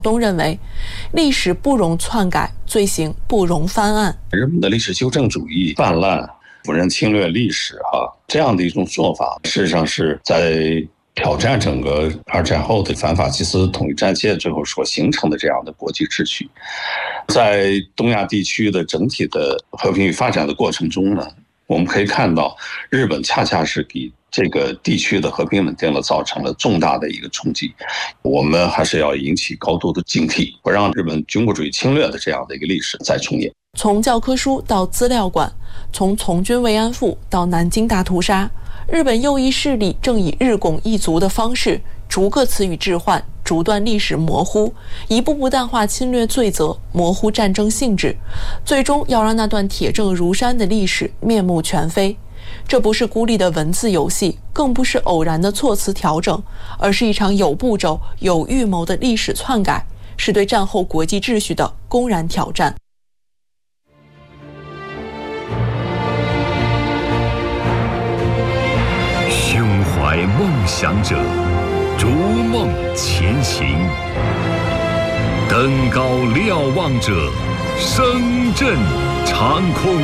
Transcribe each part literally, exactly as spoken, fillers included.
东认为，历史不容篡改，罪行不容翻案。 日本的历史修正主义泛滥，不认侵略历史哈、啊，这样的一种做法，事实上是在挑战整个二战后的反法西斯统一战线最后所形成的这样的国际秩序。在东亚地区的整体的和平与发展的过程中呢，我们可以看到，日本恰恰是给这个地区的和平稳定了造成了重大的一个冲击。我们还是要引起高度的警惕，不让日本军国主义侵略的这样的一个历史再重演。 从教科书到资料馆，从从军慰安妇到南京大屠杀，日本右翼势力正以日拱一卒的方式，逐个词语置换，逐段历史模糊，一步步淡化侵略罪责，模糊战争性质，最终要让那段铁证如山的历史面目全非。这不是孤立的文字游戏，更不是偶然的措辞调整，而是一场有步骤、有预谋的历史篡改，是对战后国际秩序的公然挑战。 胸怀梦想者，逐梦前行；登高瞭望者，声震长空。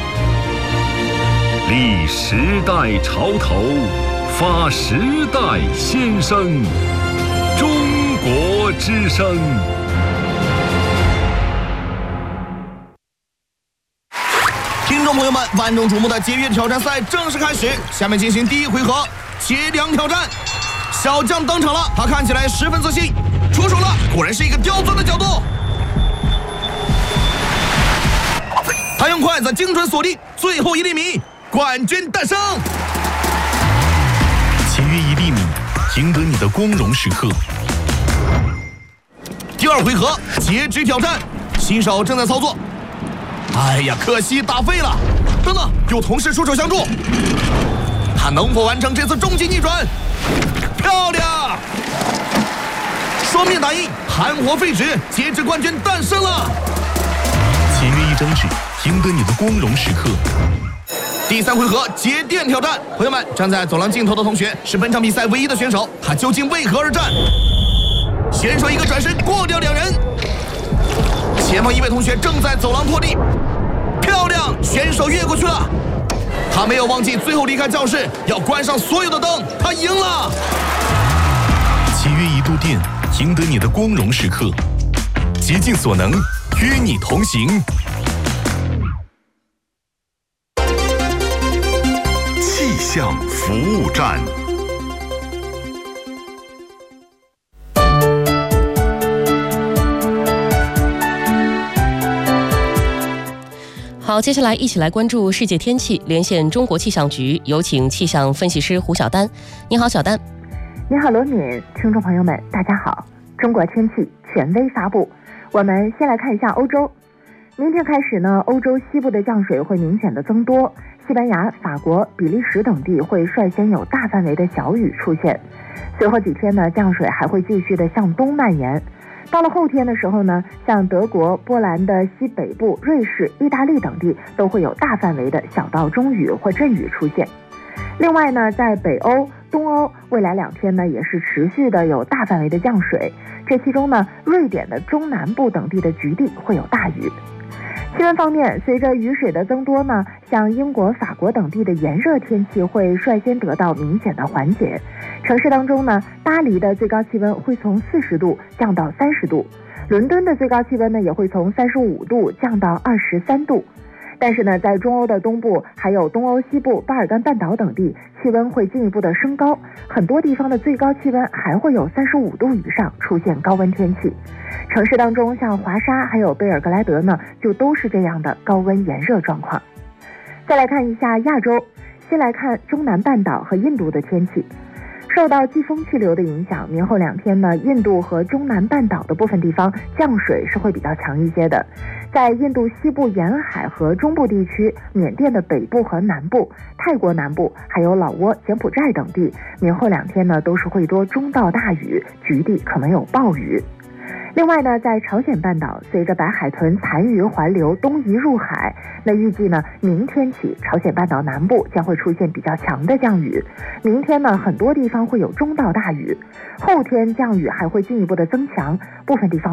立时代潮头，发时代先声，中国之声。 听众朋友们，万众瞩目的节约挑战赛正式开始，下面进行第一回合接粮挑战。小将登场了，他看起来十分自信，出手了，果然是一个刁钻的角度。他用筷子精准锁定最后一粒米，冠军诞生。 节约一粒米，赢得你的光荣时刻。 第二回合截肢挑战，新手正在操作。哎呀，可惜打废了。等等，有同事出手相助，他能否完成这次终极逆转？漂亮！双面打印，含活废纸，截肢冠军诞生了。 节约一张纸，赢得你的光荣时刻。 第三回合节电挑战，朋友们，站在走廊尽头的同学是本场比赛唯一的选手，他究竟为何而战？选手一个转身过掉两人，前方一位同学正在走廊拖地，漂亮，选手越过去了，他没有忘记最后离开教室要关上所有的灯，他赢了。 节约一度电，赢得你的光荣时刻，竭尽所能，与你同行。 气象服务站。 好，接下来一起来关注世界天气，连线中国气象局，有请气象分析师胡晓丹。你好，小丹。 你好，罗敏。听众朋友们，大家好。中国天气权威发布，我们先来看一下欧洲。明天开始呢，欧洲西部的降水会明显的增多，西班牙、法国、比利时等地会率先有大范围的小雨出现。随后几天呢，降水还会继续的向东蔓延。到了后天的时候呢，像德国、波兰的西北部、瑞士、意大利等地都会有大范围的小到中雨或阵雨出现。另外呢，在北欧、东欧未来两天呢，也是持续的有大范围的降水，这其中呢，瑞典的中南部等地的局地会有大雨。气温方面，随着雨水的增多呢，像英国、法国等地的炎热天气会率先得到明显的缓解。城市当中呢，巴黎的最高气温会从四十度降到三十度，伦敦的最高气温呢也会从三十五度降到二十三度。但是呢，在中欧的东部，还有东欧西部、巴尔干半岛等地，气温会进一步的升高，很多地方的最高气温还会有三十五度以上，出现高温天气。城市当中，像华沙还有贝尔格莱德呢，就都是这样的高温炎热状况。再来看一下亚洲，先来看中南半岛和印度的天气。受到季风气流的影响，明后两天呢，印度和中南半岛的部分地方降水是会比较强一些的。在印度西部沿海和中部地区、缅甸的北部和南部、泰国南部，还有老挝、柬埔寨等地，明后两天呢都是会多中到大雨，局地可能有暴雨。另外呢，在朝鲜半岛，随着白海豚残余环流东移入海，那预计呢，明天起朝鲜半岛南部将会出现比较强的降雨。明天呢，很多地方会有中到大雨，后天降雨还会进一步的增强，部分地方